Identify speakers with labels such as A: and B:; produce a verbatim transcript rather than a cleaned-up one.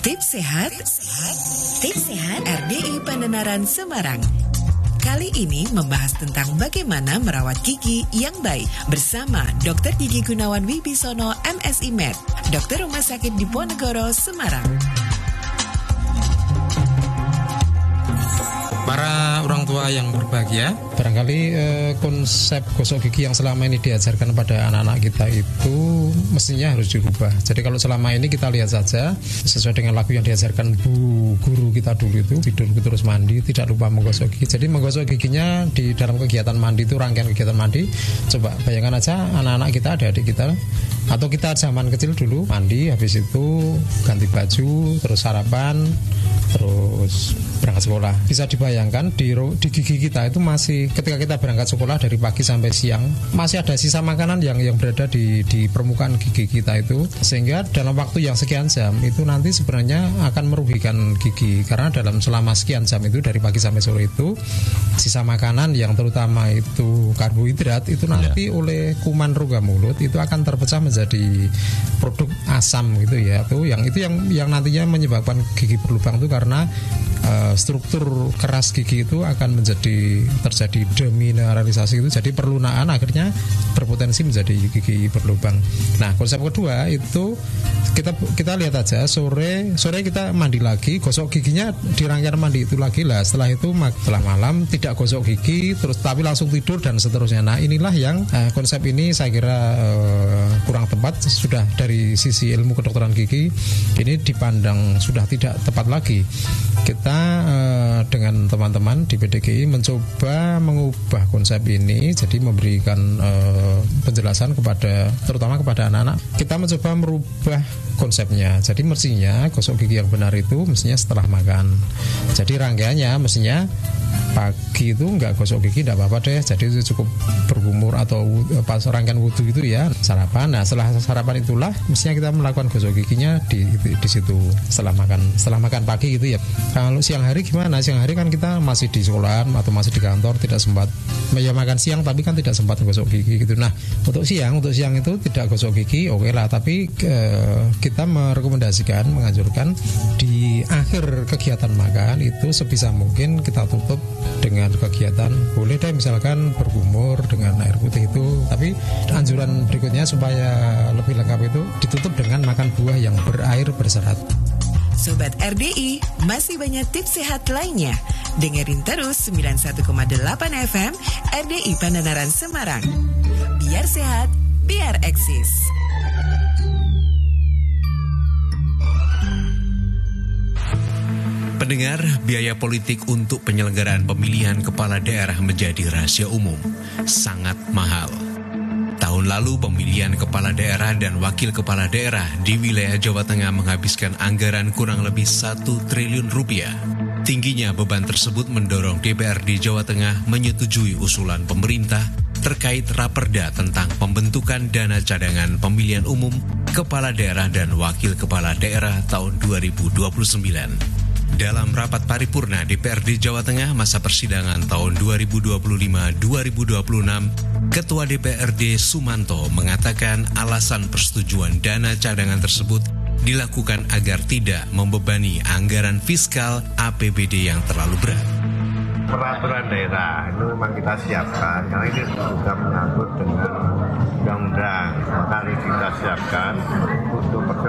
A: Tips sehat, tips sehat R D I Pandenaran Semarang. Kali ini membahas tentang bagaimana merawat gigi yang baik bersama dokter Gigi Gunawan Wibisono M Si Med, dokter Rumah Sakit Diponegoro, Semarang.
B: Para orang tua yang berbahagia, barangkali eh, konsep gosok gigi yang selama ini diajarkan pada anak-anak kita itu mestinya harus dirubah. Jadi kalau selama ini kita lihat saja sesuai dengan lagu yang diajarkan bu guru kita dulu itu, tidur terus mandi, tidak lupa menggosok gigi. Jadi menggosok giginya di dalam kegiatan mandi itu, rangkaian kegiatan mandi. Coba bayangkan aja anak-anak kita, adik-adik kita, atau kita zaman kecil dulu mandi, habis itu ganti baju, terus sarapan, terus berangkat sekolah. Bisa dibayangkan di, di gigi kita itu masih, ketika kita berangkat sekolah dari pagi sampai siang, masih ada sisa makanan yang yang berada di di permukaan gigi kita itu, sehingga dalam waktu yang sekian jam itu nanti sebenarnya akan merugikan gigi, karena dalam selama sekian jam itu dari pagi sampai sore itu sisa makanan yang terutama itu karbohidrat itu nanti ya, oleh kuman rongga mulut itu akan terpecah menjadi produk asam gitu ya, tuh yang itu yang yang nantinya menyebabkan gigi berlubang itu karena uh, struktur keras gigi itu akan menjadi terjadi demineralisasi itu, jadi perlunaan akhirnya berpotensi menjadi gigi berlubang. Nah, konsep kedua itu kita kita lihat aja sore sore kita mandi lagi, gosok giginya di rangkaian mandi itu lagi lah. Setelah itu setelah malam tidak gosok gigi terus tapi langsung tidur dan seterusnya. Nah, inilah yang uh, konsep ini saya kira uh, kurang tepat. Sudah dari sisi ilmu kedokteran gigi ini dipandang sudah tidak tepat lagi. Kita uh, dengan teman-teman di P D G I mencoba mengubah konsep ini, jadi memberikan uh, penjelasan kepada terutama kepada anak-anak. Kita mencoba merubah konsepnya. Jadi mestinya gosok gigi yang benar itu mestinya setelah makan. Jadi rangkaiannya mestinya pagi itu nggak gosok gigi tidak apa-apa deh. Jadi itu cukup bergumur atau pas rangkaian wudhu itu ya sarapan. Nah, setelah sarapan itulah mestinya kita melakukan gosok giginya di, di di situ setelah makan setelah makan pagi gitu ya. Kalau siang hari gimana? Siang hari kan kita masih di sekolah atau masih di kantor, tidak sempat ya makan siang tapi kan tidak sempat gosok gigi gitu. Nah, untuk siang untuk siang itu tidak gosok gigi oke okay lah, tapi eh, kita merekomendasikan menganjurkan di akhir kegiatan makan itu sebisa mungkin kita tutup dengan kegiatan boleh deh misalkan bergumur dengan air putih itu, tapi anjuran berikutnya supaya lebih lengkap itu ditutup dengan makan buah yang berair berserat.
A: Sobat R D I, masih banyak tips sehat lainnya. Dengerin terus sembilan puluh satu koma delapan F M R D I Pandenaran Semarang. Biar sehat, biar eksis.
C: Pendengar, biaya politik untuk penyelenggaraan pemilihan kepala daerah menjadi rahasia umum, sangat mahal. Tahun lalu pemilihan kepala daerah dan wakil kepala daerah di wilayah Jawa Tengah menghabiskan anggaran kurang lebih satu triliun rupiah. Tingginya beban tersebut mendorong D P R D Jawa Tengah menyetujui usulan pemerintah terkait Raperda tentang pembentukan dana cadangan pemilihan umum kepala daerah dan wakil kepala daerah tahun dua ribu dua puluh sembilan. Dalam rapat paripurna D P R D Jawa Tengah masa persidangan tahun dua ribu dua puluh lima sampai dua ribu dua puluh enam, Ketua D P R D Sumanto mengatakan alasan persetujuan dana cadangan tersebut dilakukan agar tidak membebani anggaran fiskal A P B D yang terlalu berat.
D: Peraturan daerah itu memang kita siapkan karena ini juga menyangkut dengan undang-undang, maka kita siapkan untuk